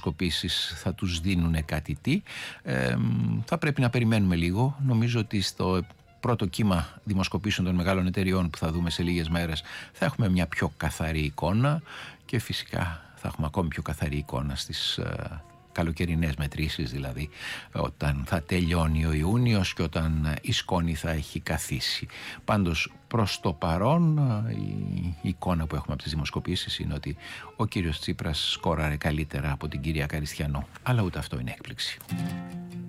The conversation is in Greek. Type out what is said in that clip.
δημοσκοπήσεις θα τους δίνουν κάτι τι. Θα πρέπει να περιμένουμε λίγο. Νομίζω ότι στο πρώτο κύμα δημοσκοπήσεων των μεγάλων εταιριών που θα δούμε σε λίγες μέρες θα έχουμε μια πιο καθαρή εικόνα και φυσικά θα έχουμε ακόμη πιο καθαρή εικόνα στις καλοκαιρινές μετρήσεις, δηλαδή όταν θα τελειώνει ο Ιούνιος και όταν η σκόνη θα έχει καθίσει. Πάντως προς το παρόν η εικόνα που έχουμε από τις δημοσκοπήσεις είναι ότι ο κύριος Τσίπρας σκόραρε καλύτερα από την κυρία Καριστιανό, αλλά ούτε αυτό είναι έκπληξη.